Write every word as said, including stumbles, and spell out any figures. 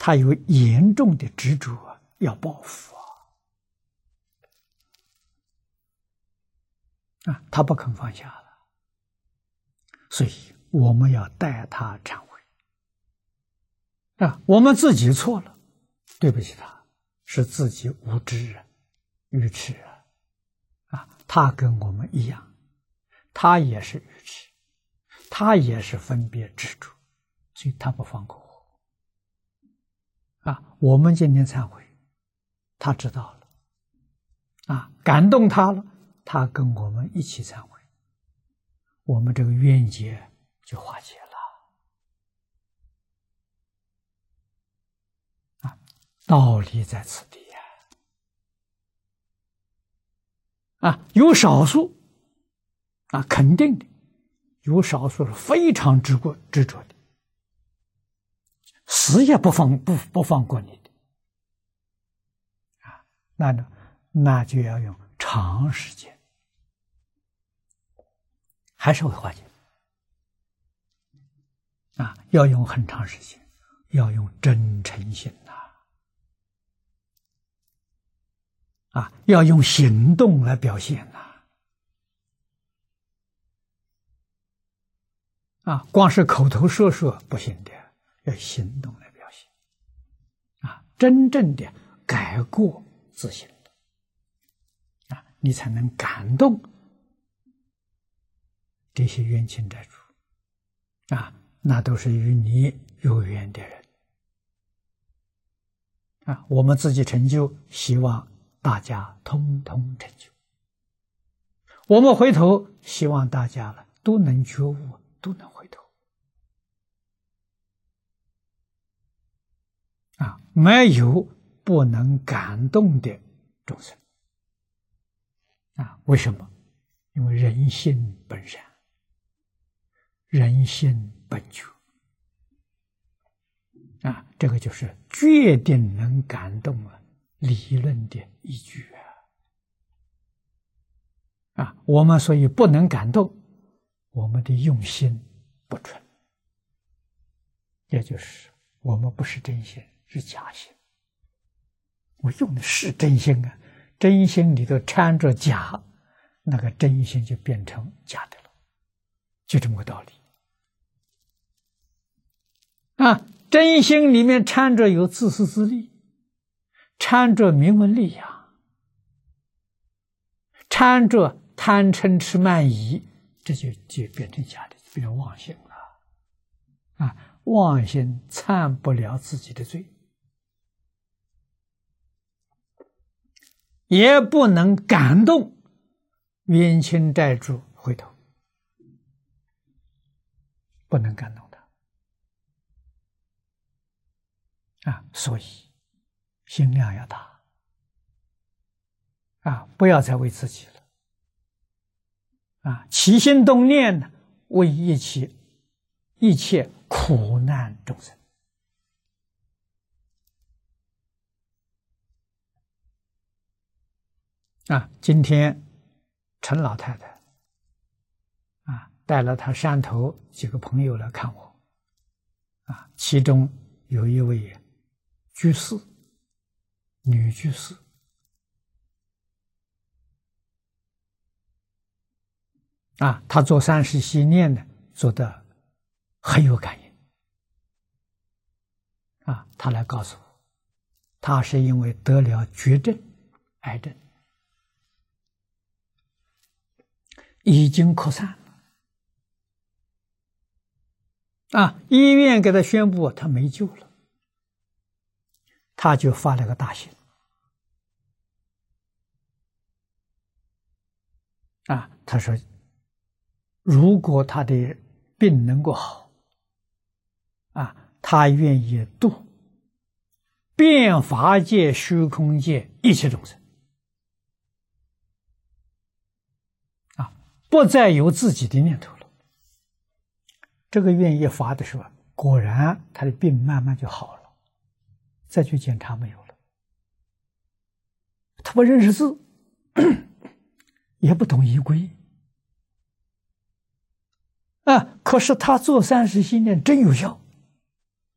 他有严重的执着啊，要报复啊，啊，他不肯放下了，所以我们要代他忏悔啊，我们自己错了，对不起他，是自己无知啊，愚痴啊，啊，他跟我们一样，他也是愚痴，他也是分别执着，所以他不放过我啊。我们今天忏悔，他知道了啊，感动他了，他跟我们一起忏悔，我们这个冤结就化解了啊。道理在此地呀啊，有少数啊，肯定的，有少数是非常执过执着的，死也不放不不放过你的啊，那呢，那就要用长时间，还是会化解啊，要用很长时间，要用真诚心呐，啊，要用行动来表现呐。啊，光是口头说说不行的，要行动来表现，啊，真正的改过自新了，啊，你才能感动这些冤亲债主，啊，那都是与你有缘的人，啊，我们自己成就，希望大家通通成就。我们回头希望大家了都能觉悟，都能回头啊！没有不能感动的众生啊！为什么？因为人心本善，人心本觉啊！这个就是决定能感动啊理论的依据啊！啊，我们所以不能感动，我们的用心不纯，也就是我们不是真心，是假心。我用的是真心啊，真心里头掺着假，那个真心就变成假的了，就这么个道理啊！真心里面掺着有自私自利，掺着名闻利养，掺着贪嗔痴慢疑，这就就变成假的，变成妄心了啊！妄心忏不了自己的罪，也不能感动冤亲债主回头，不能感动他啊！所以心量要大啊！不要再为自己了啊！起心动念呢，为一切一切苦难众生啊！今天陈老太太啊，带了她山头几个朋友来看我啊，其中有一位居士，女居士啊，她做三世系念呢，做得很有感应啊！她来告诉我，她是因为得了绝症，癌症已经扩散了啊！医院给她宣布她没救了，她就发了个大心啊！她说，如果她的病能够好啊，她愿意度遍法界、虚空界一切众生啊，不再有自己的念头了。这个愿意发的时候，果然她的病慢慢就好了，再去检查没有了。她不认识字，也不懂仪规啊，可是他做三世心念真有效